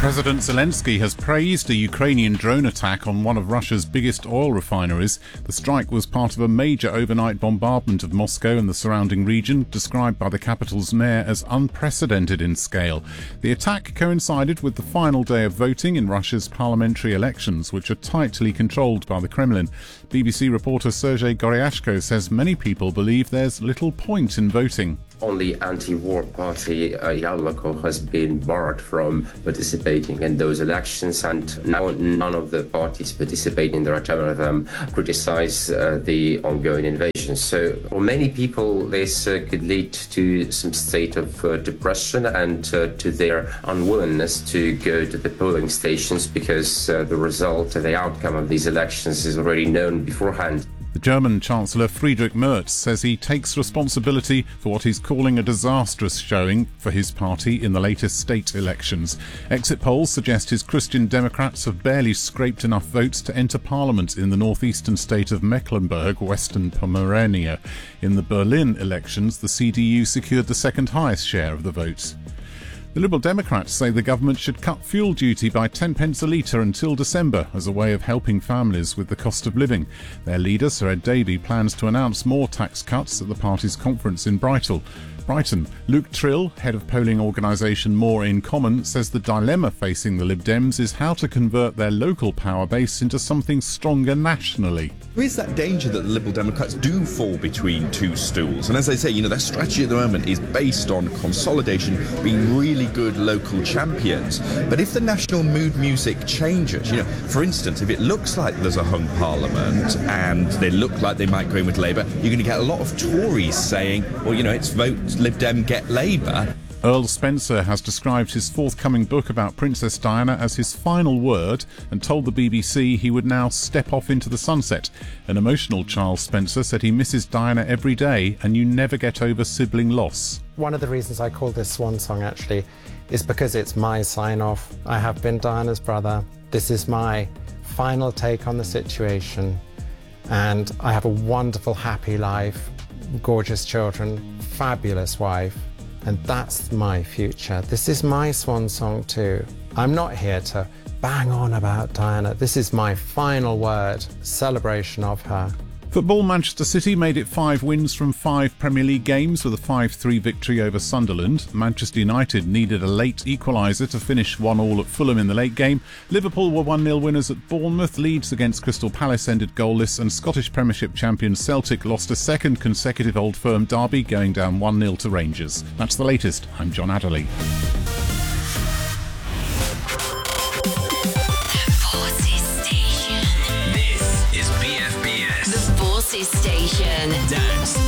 President Zelensky has praised a Ukrainian drone attack on one of Russia's biggest oil refineries. The strike was part of a major overnight bombardment of Moscow and the surrounding region, described by the capital's mayor as unprecedented in scale. The attack coincided with the final day of voting in Russia's parliamentary elections, which are tightly controlled by the Kremlin. BBC reporter Sergei Goryashko says many people believe there's little point in voting. Only anti-war party Yabloko has been barred from participating in those elections, and now none of the parties participating there, several of them, criticize the ongoing invasion. So for many people, this could lead to some state of depression and to their unwillingness to go to the polling stations because the result, the outcome of these elections is already known beforehand. The German Chancellor Friedrich Merz says he takes responsibility for what he's calling a disastrous showing for his party in the latest state elections. Exit polls suggest his Christian Democrats have barely scraped enough votes to enter parliament in the northeastern state of Mecklenburg-Western Pomerania. In the Berlin elections, the CDU secured the second highest share of the votes. The Liberal Democrats say the government should cut fuel duty by 10 pence a litre until December as a way of helping families with the cost of living. Their leader, Sir Ed Davey, plans to announce more tax cuts at the party's conference in Brighton. Luke Trill, head of polling organisation More in Common, says the dilemma facing the Lib Dems is how to convert their local power base into something stronger nationally. There is that danger that the Liberal Democrats do fall between two stools. And as I say, their strategy at the moment is based on consolidation, being really good local champions. But if the national mood music changes, for instance, if it looks like there's a hung parliament and they look like they might go in with Labour, you're going to get a lot of Tories saying, well, it's vote Lib Dem, get Labour. Earl Spencer has described his forthcoming book about Princess Diana as his final word and told the BBC he would now step off into the sunset. An emotional Charles Spencer said he misses Diana every day and you never get over sibling loss. One of the reasons I call this swan song actually is because it's my sign-off. I have been Diana's brother. This is my final take on the situation, and I have a wonderful, happy life, gorgeous children, fabulous wife, and that's my future. This is my swan song too. I'm not here to bang on about Diana. This is my final word, celebration of her. Football, Manchester City made it 5 wins from 5 Premier League games with a 5-3 victory over Sunderland. Manchester United needed a late equaliser to finish 1-1 at Fulham in the late game. Liverpool were 1-0 winners at Bournemouth. Leeds against Crystal Palace ended goalless, and Scottish Premiership champion Celtic lost a second consecutive Old Firm derby, going down 1-0 to Rangers. That's the latest. I'm John Adderley. Station. Dance